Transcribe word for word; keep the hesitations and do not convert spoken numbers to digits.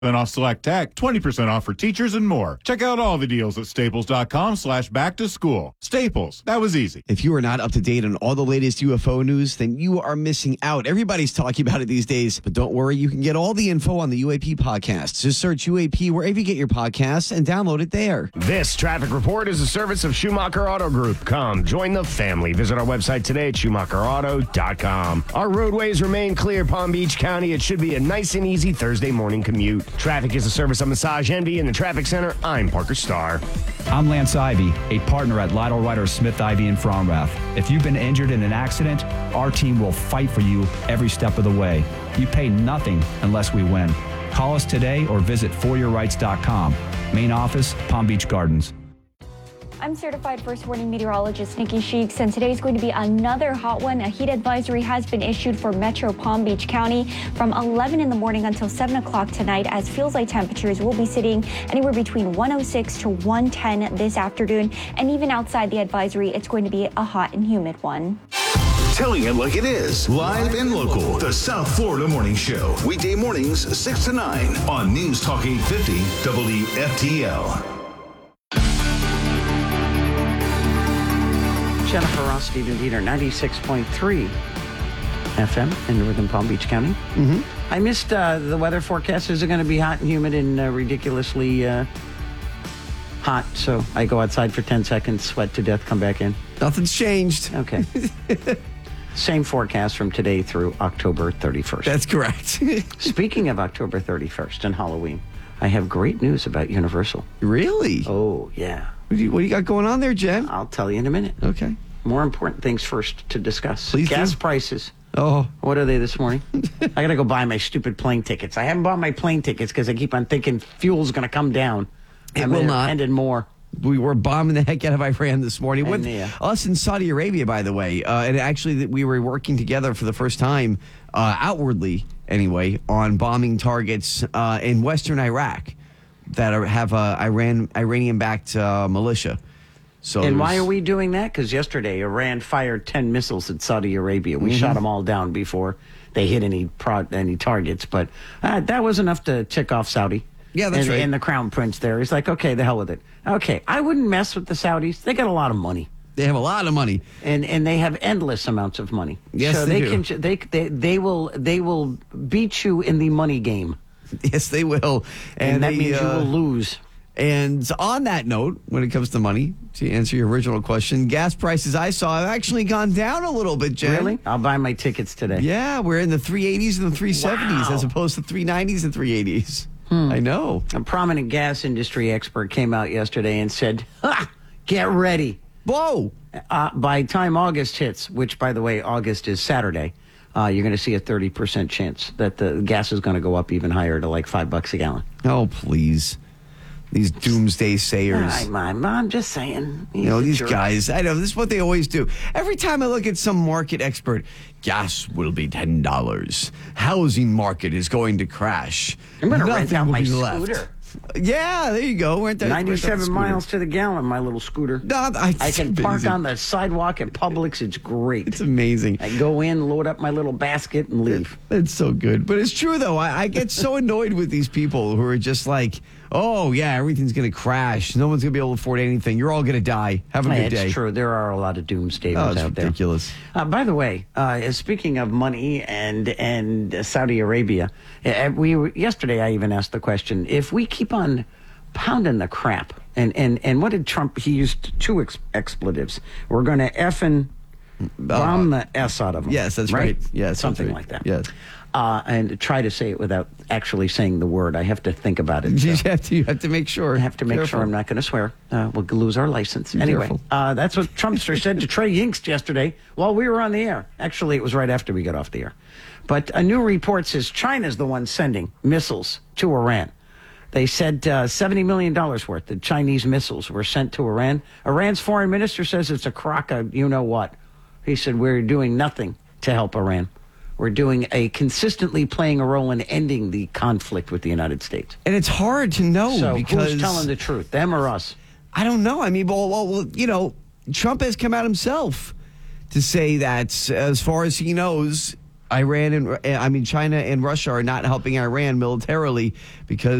Then off select tech, twenty percent off for teachers and more. Check out all the deals at staples.com slash back to school. Staples, that was easy. If you are not up to date on all the latest U F O news, then you are missing out. Everybody's talking about it these days. But don't worry, you can get all the info on the U A P podcast. Just search U A P wherever you get your podcasts and download it there. This traffic report is a service of Schumacher Auto Group. Come, join the family. Visit our website today at schumacher auto dot com. Our roadways remain clear, Palm Beach County. It should be a nice and easy Thursday morning commute. Traffic is a service of Massage Envy in the Traffic Center. I'm Parker Starr. I'm Lance Ivy, a partner at Lytle Ryder Smith Ivy in Fromrath. If you've been injured in an accident, our team will fight for you every step of the way. You pay nothing unless we win. Call us today or visit for your rights dot com. Main office, Palm Beach Gardens. I'm certified first warning meteorologist Nikki Sheeks, and today is going to be another hot one. A heat advisory has been issued for Metro Palm Beach County from eleven in the morning until seven o'clock tonight, as feels like temperatures will be sitting anywhere between one oh six to one ten this afternoon. And even outside the advisory, it's going to be a hot and humid one. Telling it like it is, live and local. The South Florida Morning Show. Weekday mornings, six to nine on News Talk eight fifty W F T L. Jennifer Ross, Stephen Diener, ninety-six point three F M in northern Palm Beach County. Mm-hmm. I missed uh, the weather forecast. Is it going to be hot and humid and uh, ridiculously uh, hot? So I go outside for ten seconds, sweat to death, come back in. Nothing's changed. Okay. Same forecast from today through October thirty-first. That's correct. Speaking of October thirty-first and Halloween, I have great news about Universal. Really? Oh, yeah. What do you, what do you got going on there, Jen? I'll tell you in a minute. Okay. More important things first to discuss. Please Gas do. prices. Oh. What are they this morning? I got to go buy my stupid plane tickets. I haven't bought my plane tickets because I keep on thinking fuel's going to come down. It I will mean, not. And then more. We were bombing the heck out of Iran this morning. And, With yeah. us in Saudi Arabia, by the way. Uh, and actually, that we were working together for the first time, uh, outwardly anyway, on bombing targets uh, in western Iraq that are, have uh, Iran Iranian-backed uh, militia. So And why there's- are we doing that? Because yesterday Iran fired ten missiles at Saudi Arabia. We Mm-hmm. shot them all down before they hit any pro- any targets. But uh, that was enough to tick off Saudi. Yeah, that's and, right. And the crown prince there, he's like, okay, the hell with it. Okay, I wouldn't mess with the Saudis. They got a lot of money. They have a lot of money. And and they have endless amounts of money. Yes, so they they, do. can they, they they will they will beat you in the money game. Yes, they will. And, And, that they, means uh, you will lose. And on that note, when it comes to money, to answer your original question, gas prices I saw have actually gone down a little bit, Jen. Really? I'll buy my tickets today. Yeah, we're in the three eighties and the three seventies Wow. as opposed to three nineties and three eighties. Hmm. I know. A prominent gas industry expert came out yesterday and said, ha, get ready. Whoa. Uh, by time August hits, which, by the way, August is Saturday, uh, you're going to see a thirty percent chance that the gas is going to go up even higher to like five bucks a gallon. Oh, please. These doomsday sayers. I'm, I'm, I'm just saying. You know, He's a these jerk. guys, I know, this is what they always do. Every time I look at some market expert, gas will be ten dollars. Housing market is going to crash. I'm going to rent Nothing out will my be left. scooter. Yeah, there you go. Rent that- rent that ninety-seven scooter. miles to the gallon, my little scooter. No, I, I can park amazing. on the sidewalk at Publix. It's great. It's amazing. I go in, load up my little basket, and leave. It's so good. But it's true, though. I, I get so annoyed with these people who are just like, oh, yeah, everything's going to crash. No one's going to be able to afford anything. You're all going to die. Have a Yeah, good day. it's true. There are a lot of doomsdayers Oh, it's out there. ridiculous. Uh, by the way, uh, speaking of money and and Saudi Arabia, uh, we were, yesterday I even asked the question: if we keep on pounding the crap, and and and what did Trump? He used two ex- expletives. We're going to effing bomb the s out of them. Yes, that's right. Yes, something that's like right. that. Yes. Uh, and try to say it without actually saying the word. I have to think about it. You so. have to, you have to make sure. I have to make Careful. sure I'm not going to swear. Uh, we'll lose our license. Be anyway, careful. uh, that's what Trumpster said to Trey Yingst yesterday while we were on the air. Actually, it was right after we got off the air. But a new report says China's the one sending missiles to Iran. They said uh, seventy million dollars worth of Chinese missiles were sent to Iran. Iran's foreign minister says it's a crock of you-know-what. He said, we're doing nothing to help Iran. We're doing a consistently playing a role in ending the conflict with the United States. And it's hard to know So because who's telling the truth, them or us? I don't know. I mean, well, well, well, you know, Trump has come out himself to say that, as far as he knows, Iran and I mean China and Russia are not helping Iran militarily because